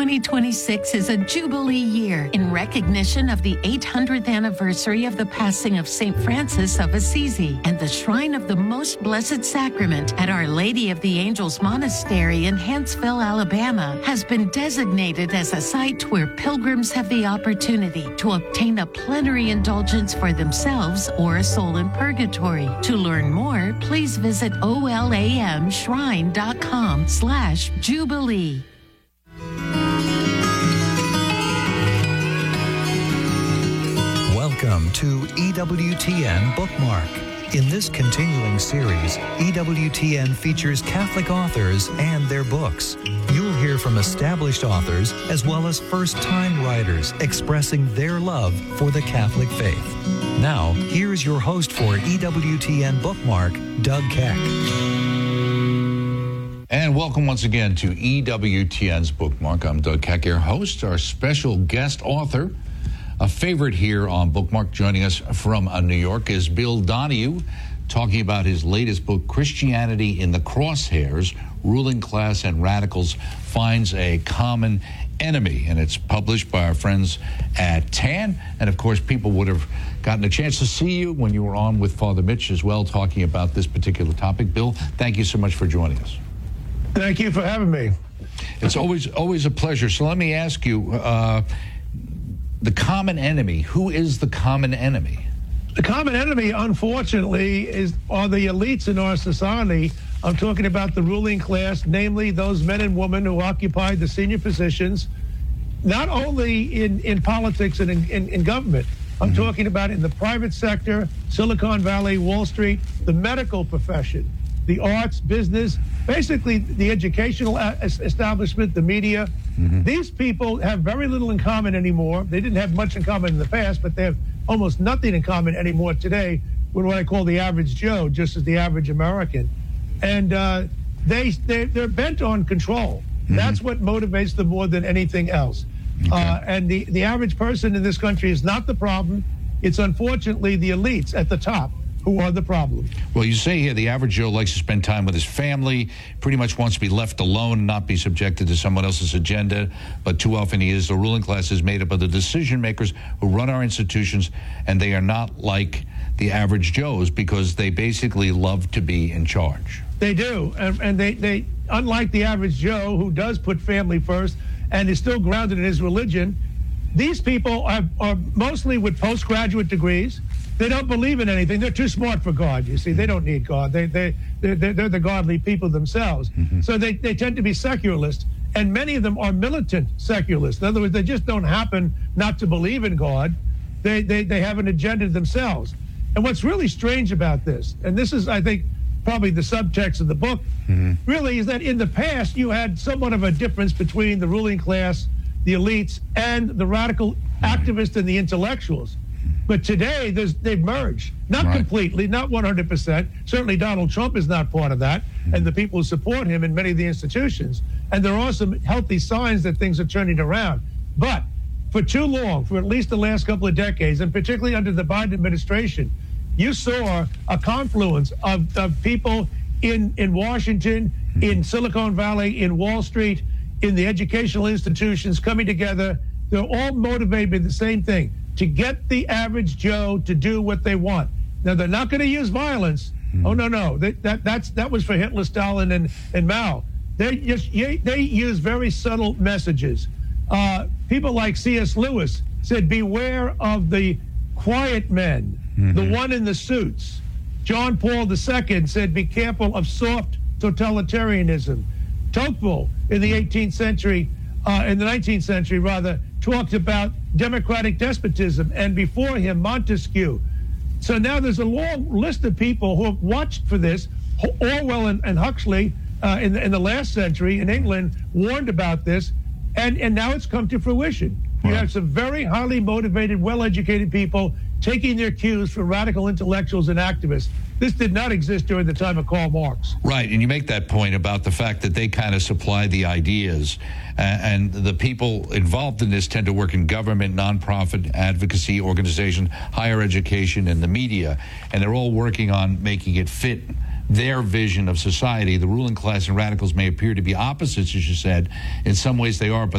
2026 is a Jubilee year in recognition of the 800th anniversary of the passing of St. Francis of Assisi, and the Shrine of the Most Blessed Sacrament at Our Lady of the Angels Monastery in Huntsville, Alabama, has been designated as a site where pilgrims have the opportunity to obtain a plenary indulgence for themselves or a soul in purgatory. To learn more, please visit olamshrine.com/Jubilee. Welcome to EWTN Bookmark. In this continuing series, EWTN features Catholic authors and their books. You'll hear from established authors as well as first-time writers expressing their love for the Catholic faith. Now, here's your host for EWTN Bookmark, Doug Keck. And welcome once again to EWTN's Bookmark. I'm Doug Keck, your host. Our special guest author, a favorite here on Bookmark, joining us from New York, is Bill Donohue, talking about his latest book, Christianity in the Crosshairs, Ruling Class and Radicals Finds a Common Enemy. And it's published by our friends at TAN. And, of course, people would have gotten a chance to see you when you were on with Father Mitch as well, talking about this particular topic. Bill, thank you so much for joining us. Thank you for having me. It's always a pleasure. So let me ask you, the common enemy, who is the common enemy? The common enemy, unfortunately, are the elites in our society. I'm talking about the ruling class, namely those men and women who occupy the senior positions, not only in politics and in government. I'm talking about in the private sector, Silicon Valley, Wall Street, the medical profession, the arts, business, basically the educational establishment, the media. These people have very little in common anymore. They didn't have much in common in the past, but they have almost nothing in common anymore today with what I call the average Joe, just as the average American. And they're bent on control. That's what motivates them more than anything else. Okay. And the average person in this country is not the problem. It's unfortunately the elites at the top who are the problem. Well, you say here the average Joe likes to spend time with his family, pretty much wants to be left alone and not be subjected to someone else's agenda, but too often he is. The ruling class is made up of the decision makers who run our institutions, and they are not like the average Joes because they basically love to be in charge. They do, and they unlike the average Joe who does put family first and is still grounded in his religion, these people are mostly with postgraduate degrees. They don't believe in anything. They're too smart for God, you see. They don't need God. They're the godly people themselves. So they tend to be secularists, and many of them are militant secularists. In other words, they just don't happen not to believe in God. They have an agenda themselves. And what's really strange about this, and this is, I think, probably the subtext of the book, really, is that in the past you had somewhat of a difference between the ruling class, the elites, and the radical activists and the intellectuals. But today, they've merged. Not completely, not 100%. Certainly Donald Trump is not part of that, and the people who support him in many of the institutions. And there are some healthy signs that things are turning around. But for too long, for at least the last couple of decades, and particularly under the Biden administration, you saw a confluence of people in Washington, in Silicon Valley, in Wall Street, in the educational institutions coming together. They're all motivated by the same thing: to get the average Joe to do what they want. Now, they're not going to use violence. Oh, no. That was for Hitler, Stalin, and Mao. They use very subtle messages. People like C.S. Lewis said, beware of the quiet men, the one in the suits. John Paul II said, be careful of soft totalitarianism. Tocqueville in the 19th century, talked about democratic despotism, and before him, Montesquieu. So now there's a long list of people who have watched for this. Orwell and Huxley in the last century in England warned about this, and now it's come to fruition. You have some very highly motivated, well-educated people taking their cues from radical intellectuals and activists. This did not exist during the time of Karl Marx. Right, and you make that point about the fact that they kind of supply the ideas, and the people involved in this tend to work in government, nonprofit, advocacy organization, higher education, and the media, and they're all working on making it fit their vision of society. The ruling class and radicals may appear to be opposites, as you said. In some ways they are, but